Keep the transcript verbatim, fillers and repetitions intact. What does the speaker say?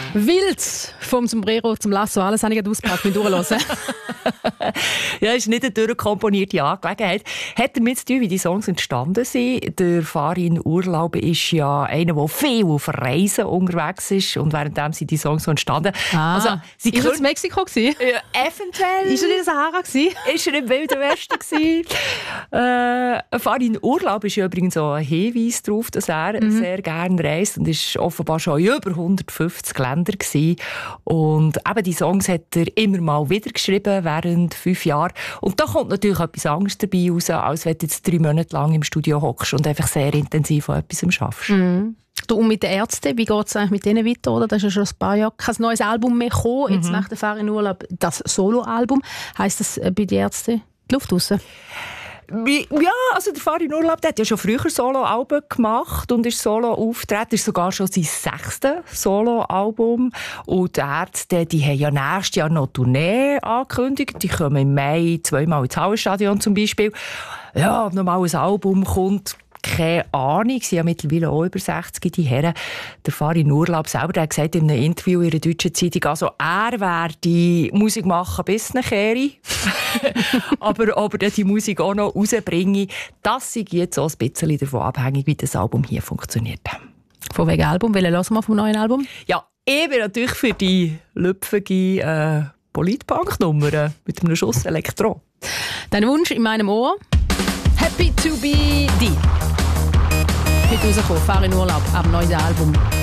Wild vom Sombrero zum Lasso, alles habe ich gerade ausgepackt, mit durchhören. Ja, ist nicht eine durchkomponierte Angelegenheit. Hat damit zu tun, wie die Songs entstanden sind. Der Farin Urlaub ist ja einer, der viel auf Reisen unterwegs ist und währenddem sind die Songs so entstanden. Ah, also, sie ist er in Mexiko gewesen? Ja, eventuell. Ist er in der Sahara gewesen? Ist er im Wilden Westen gewesen? äh, Farin Urlaub ist ja übrigens so ein Hinweis darauf, dass er mhm. sehr gerne reist und ist offenbar schon in über hundertfünfzig Ländern gewesen. Und eben die Songs hat er immer mal wieder geschrieben während fünf Jahren. Und da kommt natürlich etwas anderes dabei raus, als wenn du jetzt drei Monate lang im Studio hockst und einfach sehr intensiv an etwas schaffst. Mhm. Du, und mit den Ärzten, wie geht es eigentlich mit denen weiter? Oder? Da ist ja schon ein paar Jahre kein neues Album mehr gekommen. Jetzt mhm. nach der Farin Urlaub das Soloalbum. Heisst das bei den Ärzten die Luft raus? Ja, also der Farin Urlaub, der hat ja schon früher Soloalben gemacht und ist Solo aufgetreten. Das ist sogar schon sein sechstes Soloalbum. Und die Ärzte, die haben ja nächstes Jahr noch Tournee angekündigt. Die kommen im Mai zweimal ins Hallenstadion zum Beispiel. Ja, ob noch mal ein Album kommt, keine Ahnung. Sie sind ja mittlerweile auch über sechzig, die Herren. Der Farin Urlaub selber, der hat gesagt in einem Interview in einer deutschen Zeitung, also er werde Musik machen bis eine Kehre. Aber ob er die Musik auch noch rausbringe, das sei jetzt so ein bisschen davon abhängig, wie das Album hier funktioniert. Von welchem Album? Welchen hören wir vom neuen Album? Ja, ich bin natürlich für die lüpfige äh, Polit-Punk-Nummer mit einem Schuss Elektro. Dein Wunsch in meinem Ohr? Happy to be D. Heute rausgekommen, Farin Urlaub, ab dem neuen Album.